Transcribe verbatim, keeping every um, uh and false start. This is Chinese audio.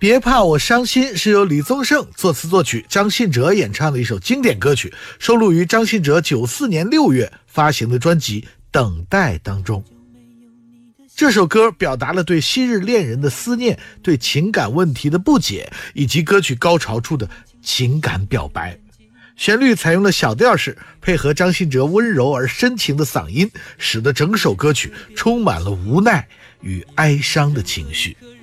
别怕我伤心是由李宗盛作词作曲，张信哲演唱的一首经典歌曲，收录于张信哲九四年六月发行的专辑《等待》当中。这首歌表达了对昔日恋人的思念，对情感问题的不解，以及歌曲高潮处的情感表白。旋律采用了小调式，配合张信哲温柔而深情的嗓音，使得整首歌曲充满了无奈与哀伤的情绪。